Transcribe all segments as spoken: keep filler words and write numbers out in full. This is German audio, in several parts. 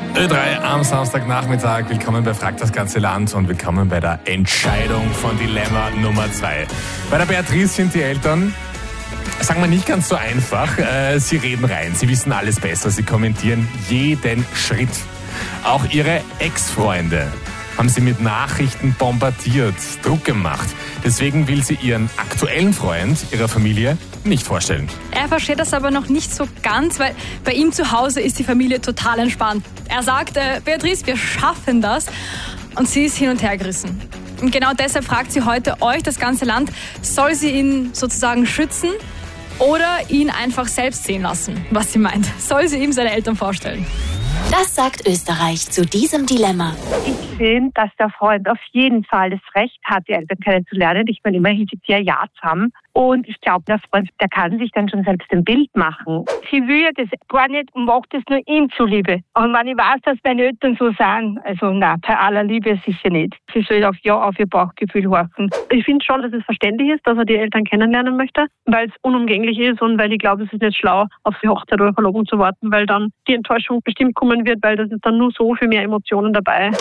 Ö drei am Samstagnachmittag. Willkommen bei Frag das ganze Land und willkommen bei der Entscheidung von Dilemma Nummer zwei. Bei der Beatrice sind die Eltern, sagen wir, nicht ganz so einfach. Äh, sie reden rein, sie wissen alles besser, sie kommentieren jeden Schritt. Auch ihre Ex-Freunde haben sie mit Nachrichten bombardiert, Druck gemacht. Deswegen will sie ihren aktuellen Freund ihrer Familie nicht vorstellen. Er versteht das aber noch nicht so ganz, weil bei ihm zu Hause ist die Familie total entspannt. Er sagt, äh, Beatrice, wir schaffen das. Und sie ist hin und her gerissen. Und genau deshalb fragt sie heute euch, das ganze Land, soll sie ihn sozusagen schützen oder ihn einfach selbst sehen lassen, was sie meint? Soll sie ihm seine Eltern vorstellen? Das sagt Österreich zu diesem Dilemma. Ich finde, dass der Freund auf jeden Fall das Recht hat, die Eltern kennenzulernen. Ich meine, immerhin sind die ja Jahr zusammen. Und ich glaube, der Freund, der kann sich dann schon selbst ein Bild machen. Sie will ja das gar nicht und macht das nur ihm zuliebe. Und wenn ich weiß, dass meine Eltern so sind, also nein, bei aller Liebe sicher nicht. Sie soll auf ja auf ihr Bauchgefühl horchen. Ich finde schon, dass es verständlich ist, dass er die Eltern kennenlernen möchte, weil es unumgänglich ist und weil ich glaube, es ist nicht schlau, auf die Hochzeit oder Verlobung zu warten, weil dann die Enttäuschung bestimmt kommen wird, weil das ist dann nur so viel mehr Emotionen dabei.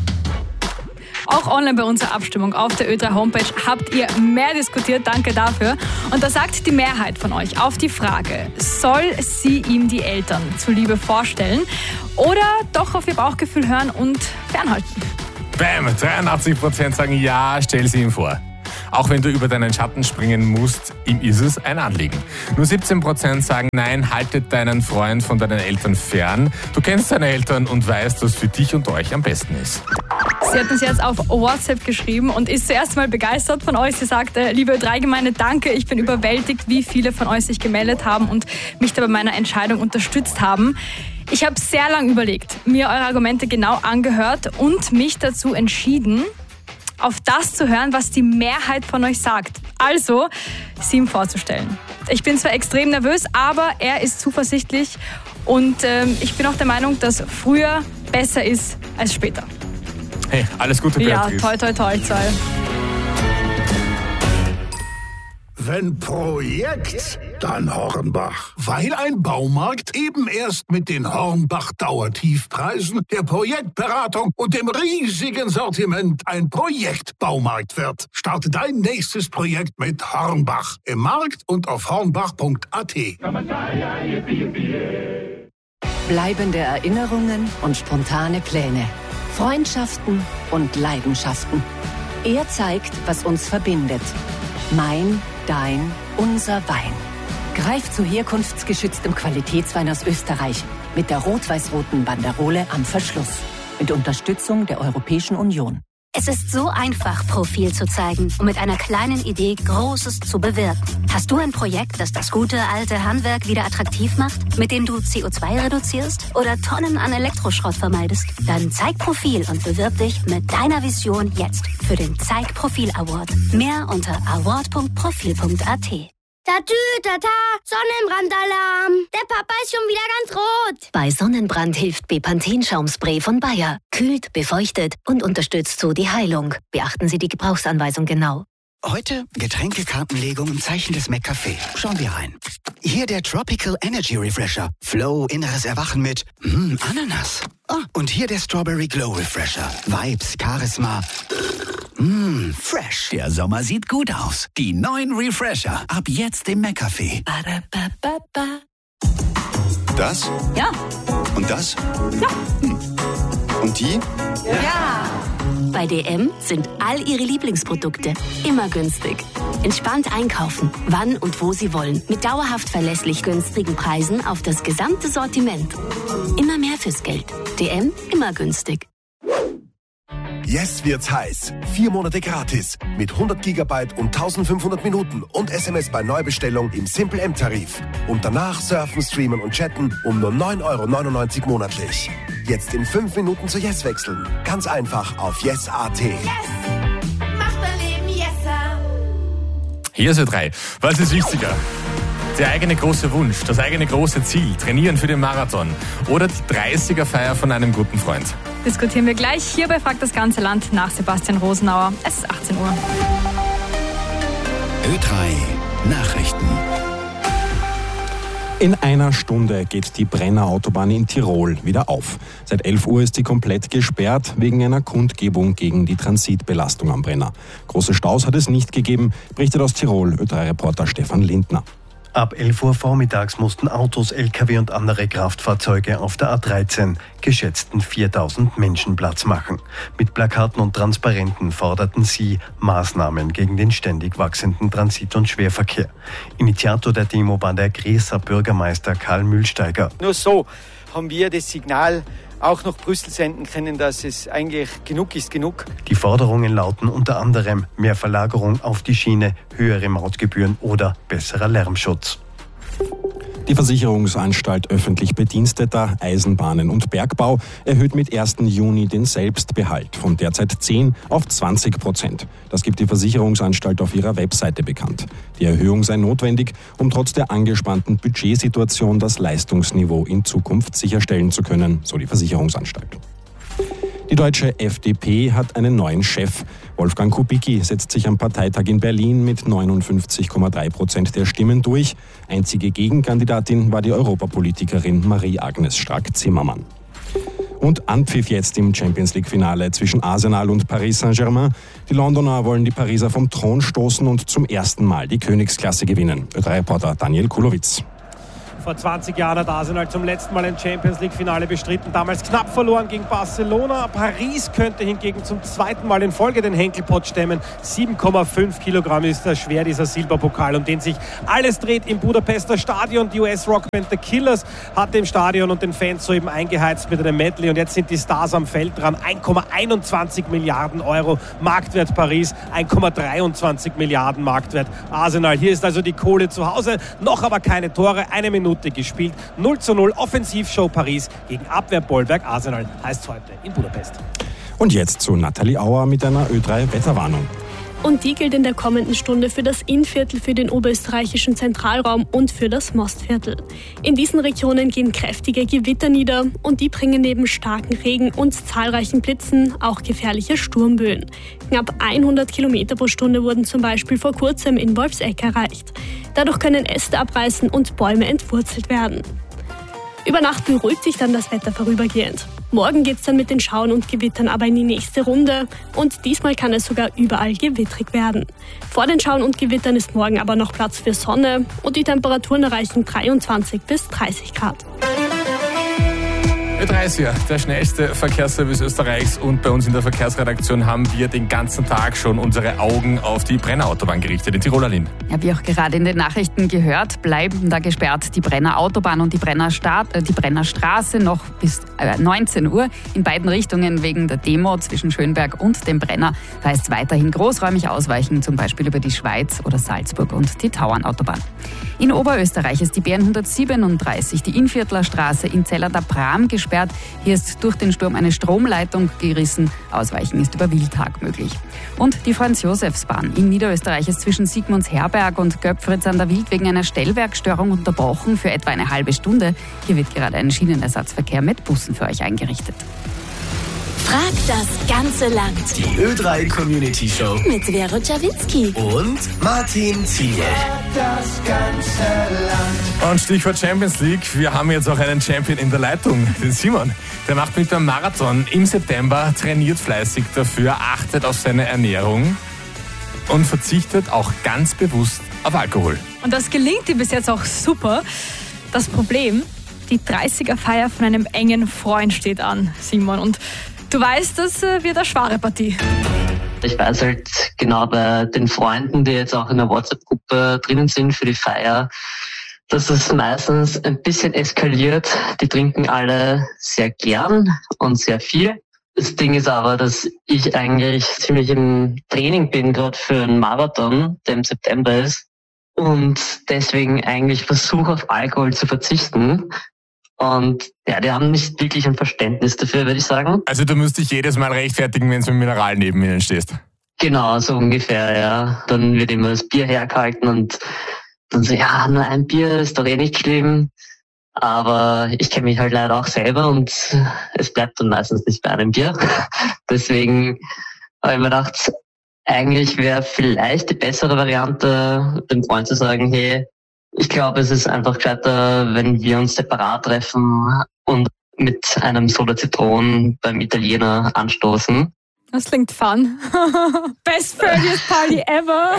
Auch online bei unserer Abstimmung auf der Ö drei Homepage habt ihr mehr diskutiert, danke dafür. Und da sagt die Mehrheit von euch auf die Frage, soll sie ihm die Eltern zuliebe vorstellen oder doch auf ihr Bauchgefühl hören und fernhalten? Bam, dreiundachtzig Prozent sagen ja, stell sie ihm vor. Auch wenn du über deinen Schatten springen musst, ihm ist es ein Anliegen. Nur siebzehn Prozent sagen nein, haltet deinen Freund von deinen Eltern fern. Du kennst deine Eltern und weißt, was für dich und euch am besten ist. Sie hat uns jetzt auf WhatsApp geschrieben und ist zuerst mal begeistert von euch. Sie sagt, liebe Ö drei Gemeinde, danke, ich bin überwältigt, wie viele von euch sich gemeldet haben und mich da bei meiner Entscheidung unterstützt haben. Ich habe sehr lange überlegt, mir eure Argumente genau angehört und mich dazu entschieden, auf das zu hören, was die Mehrheit von euch sagt. Also, sie ihm vorzustellen. Ich bin zwar extrem nervös, aber er ist zuversichtlich und ähm, ich bin auch der Meinung, dass früher besser ist als später. Hey, alles Gute, Beatrice. Ja, toi, toi, toi, zwei. Wenn Projekt, dann Hornbach. Weil ein Baumarkt eben erst mit den Hornbach-Dauertiefpreisen, der Projektberatung und dem riesigen Sortiment ein Projektbaumarkt wird. Starte dein nächstes Projekt mit Hornbach im Markt und auf hornbach punkt a t. Bleibende Erinnerungen und spontane Pläne. Freundschaften und Leidenschaften. Er zeigt, was uns verbindet. Mein, dein, unser Wein. Greif zu herkunftsgeschütztem Qualitätswein aus Österreich mit der rot-weiß-roten Banderole am Verschluss. Mit Unterstützung der Europäischen Union. Es ist so einfach, Profil zu zeigen und mit einer kleinen Idee Großes zu bewirken. Hast du ein Projekt, das das gute alte Handwerk wieder attraktiv macht, mit dem du C O zwei reduzierst oder Tonnen an Elektroschrott vermeidest? Dann zeig Profil und bewirb dich mit deiner Vision jetzt für den Zeig Profil Award. Mehr unter award punkt profil punkt a t. Tatü, tata, Sonnenbrandalarm. Der Papa ist schon wieder ganz rot. Bei Sonnenbrand hilft Bepanthen-Schaumspray von Bayer. Kühlt, befeuchtet und unterstützt so die Heilung. Beachten Sie die Gebrauchsanweisung genau. Heute Getränkekartenlegung im Zeichen des McCafé. Schauen wir rein. Hier der Tropical Energy Refresher. Flow, inneres Erwachen mit mm, Ananas. Ah, und hier der Strawberry Glow Refresher. Vibes, Charisma. Mmm, fresh. Der Sommer sieht gut aus. Die neuen Refresher. Ab jetzt im McCafé. Das? Ja. Und das? Ja. Hm. Und die? Ja. Bei D M sind all Ihre Lieblingsprodukte immer günstig. Entspannt einkaufen, wann und wo Sie wollen. Mit dauerhaft verlässlich günstigen Preisen auf das gesamte Sortiment. Immer mehr fürs Geld. D M, immer günstig. Jetzt wird's heiß. Vier Monate gratis. Mit hundert Gigabyte und eintausendfünfhundert Minuten und S M S bei Neubestellung im Simple M-Tarif. Und danach surfen, streamen und chatten um nur neun Euro neunundneunzig monatlich. Jetzt in fünf Minuten zu Yes wechseln. Ganz einfach auf yes punkt a t. Yes! Macht mein Leben yesser! Hier ist Ö drei. Was ist wichtiger? Der eigene große Wunsch, das eigene große Ziel, trainieren für den Marathon oder die dreißiger-Feier von einem guten Freund? Diskutieren wir gleich hier bei Frag das ganze Land nach Sebastian Rosenauer. Es ist achtzehn Uhr. Ö drei Nachrichten. In einer Stunde geht die Brenner Autobahn in Tirol wieder auf. Seit elf Uhr ist sie komplett gesperrt wegen einer Kundgebung gegen die Transitbelastung am Brenner. Große Staus hat es nicht gegeben, berichtet aus Tirol Ö drei Reporter Stefan Lindner. Ab elf Uhr vormittags mussten Autos, L K W und andere Kraftfahrzeuge auf der A dreizehn geschätzten viertausend Menschen Platz machen. Mit Plakaten und Transparenten forderten sie Maßnahmen gegen den ständig wachsenden Transit- und Schwerverkehr. Initiator der Demo war der Grieser Bürgermeister Karl Mühlsteiger. Nur so haben wir das Signal auch nach Brüssel senden können, dass es eigentlich genug ist, genug. Die Forderungen lauten unter anderem mehr Verlagerung auf die Schiene, höhere Mautgebühren oder besserer Lärmschutz. Die Versicherungsanstalt öffentlich Bediensteter, Eisenbahnen und Bergbau erhöht mit ersten Juni den Selbstbehalt von derzeit zehn auf zwanzig Prozent. Das gibt die Versicherungsanstalt auf ihrer Webseite bekannt. Die Erhöhung sei notwendig, um trotz der angespannten Budgetsituation das Leistungsniveau in Zukunft sicherstellen zu können, so die Versicherungsanstalt. Die deutsche F D P hat einen neuen Chef. Wolfgang Kubicki setzt sich am Parteitag in Berlin mit neunundfünfzig Komma drei Prozent der Stimmen durch. Einzige Gegenkandidatin war die Europapolitikerin Marie-Agnes Strack-Zimmermann. Und Anpfiff jetzt im Champions-League-Finale zwischen Arsenal und Paris Saint-Germain. Die Londoner wollen die Pariser vom Thron stoßen und zum ersten Mal die Königsklasse gewinnen. Ö drei Reporter Daniel Kulowitz. Vor zwanzig Jahren hat Arsenal zum letzten Mal ein Champions-League-Finale bestritten. Damals knapp verloren gegen Barcelona. Paris könnte hingegen zum zweiten Mal in Folge den Henkelpott stemmen. sieben Komma fünf Kilogramm ist das schwer, dieser Silberpokal, um den sich alles dreht im Budapester Stadion. Die U S-Rockband The Killers hat dem Stadion und den Fans soeben eingeheizt mit einem Medley. Und jetzt sind die Stars am Feld dran. eins Komma einundzwanzig Milliarden Euro Marktwert Paris, eins Komma dreiundzwanzig Milliarden Marktwert Arsenal. Hier ist also die Kohle zu Hause. Noch aber keine Tore. Eine Minute gespielt. null zu null Offensivshow Paris gegen Abwehrbollwerk Arsenal heißt heute in Budapest. Und jetzt zu Nathalie Auer mit einer Ö drei Wetterwarnung. Und die gilt in der kommenden Stunde für das Innviertel, für den oberösterreichischen Zentralraum und für das Mostviertel. In diesen Regionen gehen kräftige Gewitter nieder und die bringen neben starken Regen und zahlreichen Blitzen auch gefährliche Sturmböen. Knapp hundert Kilometer pro Stunde wurden zum Beispiel vor kurzem in Wolfsegg erreicht. Dadurch können Äste abreißen und Bäume entwurzelt werden. Über Nacht beruhigt sich dann das Wetter vorübergehend. Morgen geht's dann mit den Schauern und Gewittern aber in die nächste Runde und diesmal kann es sogar überall gewittrig werden. Vor den Schauern und Gewittern ist morgen aber noch Platz für Sonne und die Temperaturen erreichen dreiundzwanzig bis dreißig Grad. Ö drei ist hier, der schnellste Verkehrsservice Österreichs und bei uns in der Verkehrsredaktion haben wir den ganzen Tag schon unsere Augen auf die Brenner Autobahn gerichtet, in Tirol, Aline. Ja, wie auch gerade in den Nachrichten gehört, bleiben da gesperrt die Brenner Autobahn und die Brenner, Stadt, äh, die Brenner Straße noch bis äh, neunzehn Uhr in beiden Richtungen wegen der Demo zwischen Schönberg und dem Brenner. Da heißt es weiterhin großräumig ausweichen, zum Beispiel über die Schweiz oder Salzburg und die Tauernautobahn. In Oberösterreich ist die B N hundertsiebenunddreißig, die Innviertler Straße in Zeller-der-Bram gesperrt. Hier ist durch den Sturm eine Stromleitung gerissen. Ausweichen ist über Wildtag möglich. Und die Franz-Josefs-Bahn in Niederösterreich ist zwischen Sigmundsherberg und Göpfritz an der Wild wegen einer Stellwerkstörung unterbrochen für etwa eine halbe Stunde. Hier wird gerade ein Schienenersatzverkehr mit Bussen für euch eingerichtet. Frag das ganze Land. Die Ö drei Community Show mit Vero Czawinski und Martin Ziel. Das ganze Land. Und Stichwort Champions League. Wir haben jetzt auch einen Champion in der Leitung, den Simon. Der macht mit beim Marathon im September, trainiert fleißig dafür, achtet auf seine Ernährung und verzichtet auch ganz bewusst auf Alkohol. Und das gelingt ihm bis jetzt auch super. Das Problem, die dreißiger-Feier von einem engen Freund steht an, Simon. Und du weißt, das wird eine schwere Partie. Ich weiß halt genau bei den Freunden, die jetzt auch in der WhatsApp-Gruppe drinnen sind für die Feier, dass es meistens ein bisschen eskaliert. Die trinken alle sehr gern und sehr viel. Das Ding ist aber, dass ich eigentlich ziemlich im Training bin, gerade für einen Marathon, der im September ist. Und deswegen eigentlich versuche, auf Alkohol zu verzichten. Und ja, die haben nicht wirklich ein Verständnis dafür, würde ich sagen. Also du musst dich jedes Mal rechtfertigen, wenn du mit Mineral neben ihnen stehst. Genau, so ungefähr, ja. Dann wird immer das Bier hergehalten und dann so, ja, nur ein Bier ist doch eh nicht schlimm. Aber ich kenne mich halt leider auch selber und es bleibt dann meistens nicht bei einem Bier. Deswegen habe ich mir gedacht, eigentlich wäre vielleicht die bessere Variante, dem Freund zu sagen, hey, Ich glaube, es ist einfach gescheiter, wenn wir uns separat treffen und mit einem Soda Zitron beim Italiener anstoßen. Das klingt fun. Best Friends Party ever.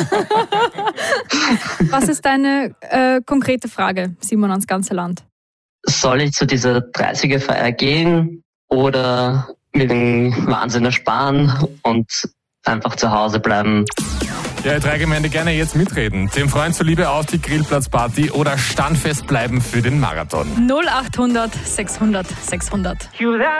Was ist deine äh, konkrete Frage, Simon, ans ganze Land? Soll ich zu dieser dreißiger-Feier gehen oder mir den Wahnsinn ersparen und einfach zu Hause bleiben? Ja, ihr drei Gemeinde gerne jetzt mitreden. Dem Freund zuliebe auf die Grillplatzparty oder standfest bleiben für den Marathon. null achthundert sechshundert sechshundert.